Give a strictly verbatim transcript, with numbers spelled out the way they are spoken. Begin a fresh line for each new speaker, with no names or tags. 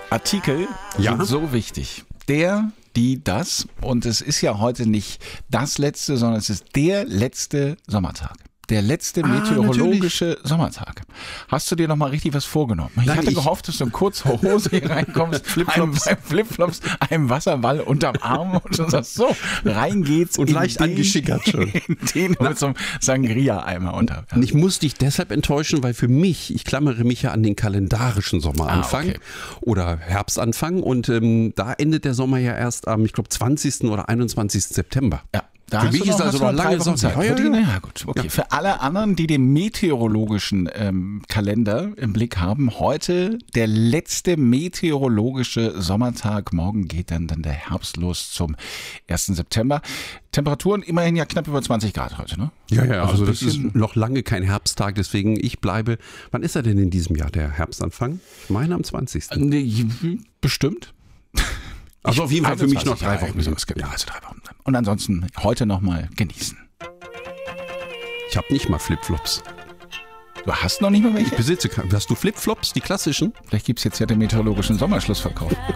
Artikel
Ja?
sind so wichtig. Der, die, das. Und es ist ja heute nicht das letzte, sondern es ist der letzte Sommertag. Der letzte
Ah,
meteorologische
natürlich.
Sommertag. Hast du dir noch mal richtig was vorgenommen? Ich
Nein,
hatte
ich-
gehofft, dass du in kurzer Hose hier reinkommst, Flipflops, einem, Flipflops, einem Wasserball unterm Arm und du sagst, so, rein geht's.
Und
in
leicht
den-
angeschickert schon.
In den mit so einem Sangria-Eimer unter.
Und ich muss dich deshalb enttäuschen, weil für mich, ich klammere mich ja an den kalendarischen Sommeranfang
Ah, okay.
oder Herbstanfang und ähm, da endet der Sommer ja erst am, ich glaube, zwanzigsten oder einundzwanzigsten September.
Ja. Da
Für
hast
mich
du
ist also
hast du
noch lange
drei Wochen
Sommer.
Zeit.
Ja, ja,
Für die,
ja.
na ja, gut, okay.
Ja.
Für alle anderen, die den meteorologischen ähm, Kalender im Blick haben, heute der letzte meteorologische Sommertag. Morgen geht dann, dann der Herbst los zum ersten September. Temperaturen immerhin ja knapp über zwanzig Grad heute, ne?
Ja, ja, also,
Also ein
das ist
bisschen-
noch lange kein Herbsttag, deswegen ich bleibe, wann ist er denn in diesem Jahr, der Herbstanfang? Ich meine am zwanzigsten
Nee, bestimmt.
Also auf jeden Fall für mich noch
einundzwanzig,
drei
ja,
Wochen.
irgendwie sowas gibt. Ja, also drei Wochen. Und ansonsten heute nochmal genießen.
Ich habe nicht mal Flipflops.
Du hast noch nicht mal welche?
Ich besitze keine. Hast du Flipflops, die klassischen?
Vielleicht gibt es jetzt ja den meteorologischen Sommerschlussverkauf.